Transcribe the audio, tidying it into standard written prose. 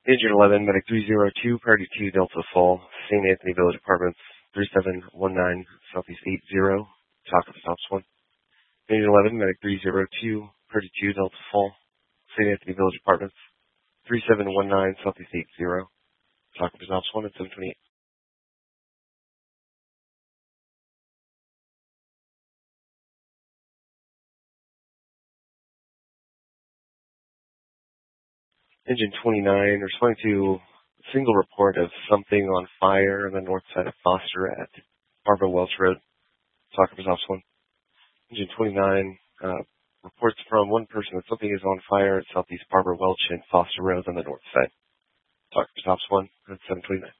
Engine 11, Medic 302, Priority 2, Delta Fall, St. Anthony Village Apartments, 3719 Southeast 80, Talk of the Stops 1. Engine 11, Medic 302, Priority 2, Delta Fall, St. Anthony Village Apartments, 3719 Southeast 80, Talk of the Stops 1 at 728. Engine 29, responding to a single report of something on fire on the north side of Foster at Barbara Welch Road. Talk of the Stops 1. Engine 29, reports from one person that something is on fire at Southeast Barbara Welch and Foster Road on the north side. Talk of the Stops 1 at 729.